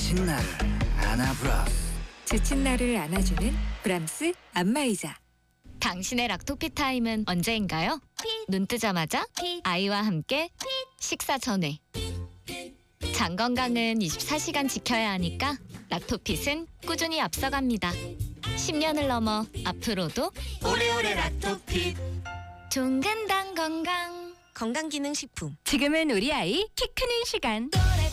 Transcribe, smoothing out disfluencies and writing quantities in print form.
지친 나를 안아브라스. 지친 나를 안아주는 브람스 안마의자. 당신의 락토피 타임은 언제인가요? 눈 뜨자마자 아이와 함께 식사 전에. 장 건강은 24시간 지켜야 하니까 락토핏은 꾸준히 앞서갑니다. 10년을 넘어 앞으로도 오래오래 락토핏. 종근당 건강. 건강기능식품. 지금은 우리 아이 키 크는 시간.